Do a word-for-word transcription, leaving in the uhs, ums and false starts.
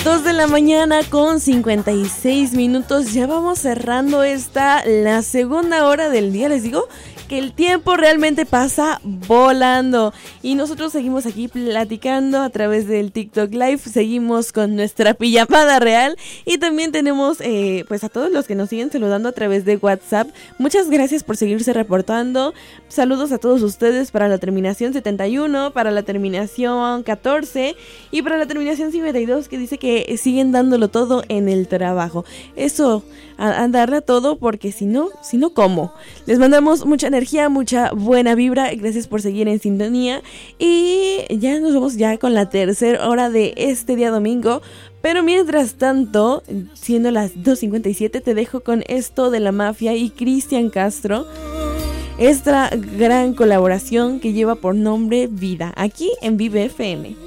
Dos de la mañana con cincuenta y seis minutos. Ya vamos cerrando esta, la segunda hora del día. Les digo que el tiempo realmente pasa volando. Y nosotros seguimos aquí platicando a través del TikTok Live. Seguimos con nuestra pijamada real. Y también tenemos eh, pues a todos los que nos siguen saludando a través de WhatsApp. Muchas gracias por seguirse reportando. Saludos a todos ustedes para la terminación setenta y uno, para la terminación catorce y para la terminación cincuenta y dos, que dice que siguen dándolo todo en el trabajo. Eso, a, a darle a todo, porque si no, si no, ¿cómo? Les mandamos mucha energía, mucha buena vibra. Gracias por seguir en sintonía. Y ya nos vamos ya con la tercera hora de este día domingo. Pero mientras tanto, siendo las dos cincuenta y siete, te dejo con esto de La Mafia y Cristian Castro. Esta gran colaboración que lleva por nombre Vida, aquí en Vive F M.